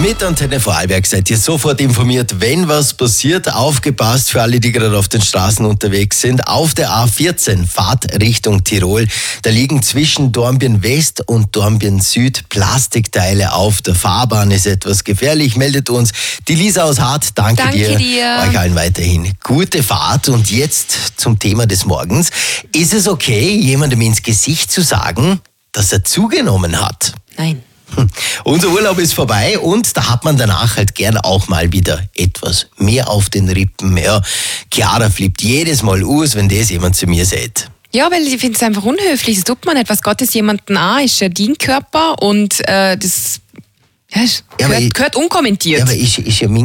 Mit Antenne Vorarlberg seid ihr sofort informiert, wenn was passiert. Aufgepasst für alle, die gerade auf den Straßen unterwegs sind. Auf der A14, Fahrt Richtung Tirol. Da liegen zwischen Dornbirn West und Dornbirn Süd Plastikteile auf der Fahrbahn. Ist etwas gefährlich. Meldet uns die Lisa aus Hart. Danke dir. Euch allen weiterhin gute Fahrt. Und jetzt zum Thema des Morgens. Ist es okay, jemandem ins Gesicht zu sagen, dass er zugenommen hat? Nein. Unser Urlaub ist vorbei und da hat man danach halt gern auch mal wieder etwas mehr auf den Rippen. Ja, Chiara flippt jedes Mal aus, wenn das jemand zu mir sagt. Ja, weil ich finde es einfach unhöflich. Das tut man nicht. Was Gott ist jemanden an, ist ja dein Körper und das gehört unkommentiert. Ja, aber ist ja